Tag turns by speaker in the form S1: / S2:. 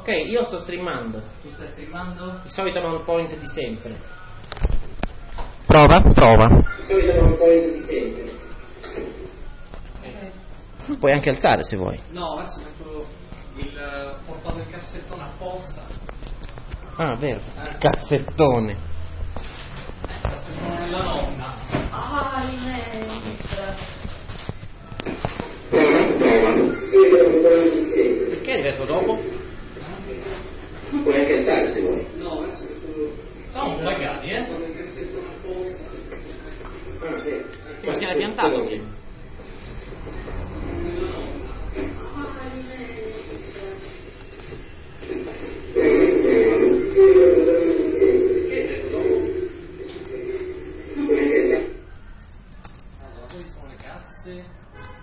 S1: Ok, io sto streamando.
S2: Tu stai streamando?
S1: Il solito non point di sempre.
S3: Prova.
S1: Il solito non point di sempre.
S3: Puoi anche alzare se vuoi.
S2: No, adesso metto il portato il cassettone apposta.
S3: Ah, vero. Cassettone.
S2: Il cassettone della nonna.
S4: Ah, Inés.
S1: Perché hai detto dopo?
S3: Puoi anche alzare se vuoi.
S2: No, adesso metto... Siamo buggati, il cassettone apposta.
S3: Ah, vero.
S1: Ma si era piantato qui.
S2: Allora, poi sono le casse.